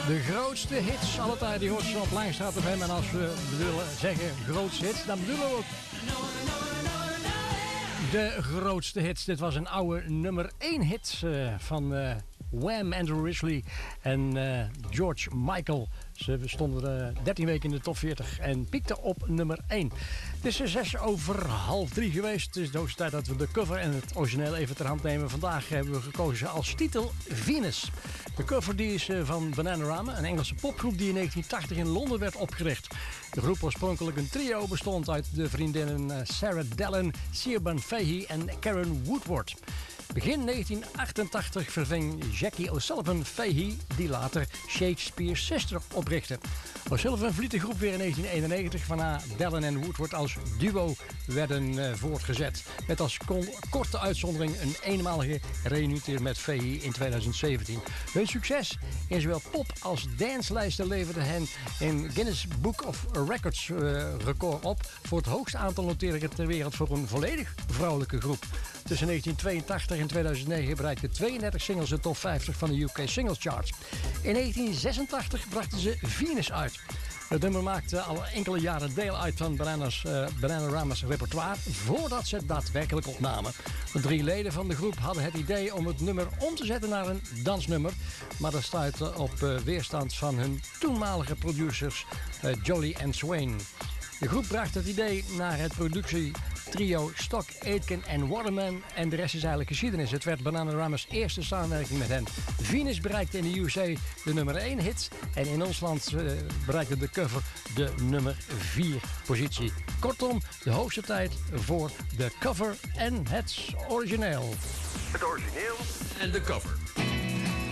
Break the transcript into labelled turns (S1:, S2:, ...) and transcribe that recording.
S1: De grootste hits alle tijden, die hoort ze op Lijnstraat FM. En als we willen zeggen grootste hits, dan bedoelen we ook de grootste hits. Dit was een oude nummer 1 hit van Wham, Andrew Risley en George Michael. Ze stonden 13 weken in de top 40 en piekten op nummer 1. Het is 2:06 geweest. Het is de hoogste tijd dat we de cover en het origineel even ter hand nemen. Vandaag hebben we gekozen als titel Venus. De cover die is van Bananarama, een Engelse popgroep die in 1980 in Londen werd opgericht. De groep oorspronkelijk een trio bestond uit de vriendinnen Sarah Dallin, Siobhan Fahey en Karen Woodward. Begin 1988 verving Jackie O'Sullivan Fahey, die later Shakespeare's Sister oprichtte. O'Sullivan verliet de groep weer in 1991, waarna Dallin en Woodward als duo werden voortgezet. Met als korte uitzondering een eenmalige reunie met Fahey in 2017. Hun succes in zowel pop- als danslijsten leverde hen in Guinness Book of Records record op voor het hoogste aantal noteringen ter wereld voor een volledig vrouwelijke groep. Tussen 1982 en 2009 bereikten 32 singles de top 50 van de UK Singles Charts. In 1986 brachten ze Venus uit. Het nummer maakte al enkele jaren deel uit van Bananarama's repertoire voordat ze het daadwerkelijk opnamen. De 3 leden van de groep hadden het idee om het nummer om te zetten naar een dansnummer, maar dat stuitte op weerstand van hun toenmalige producers Jolly en Swain. De groep bracht het idee naar het productietrio Stock, Aitken en Waterman en de rest is eigenlijk geschiedenis. Het werd Bananarama's eerste samenwerking met hen. Venus bereikte in de USA de nummer 1 hit en in ons land bereikte de cover de nummer 4 positie. Kortom, de hoogste tijd voor de cover en het origineel.
S2: Het origineel en de cover.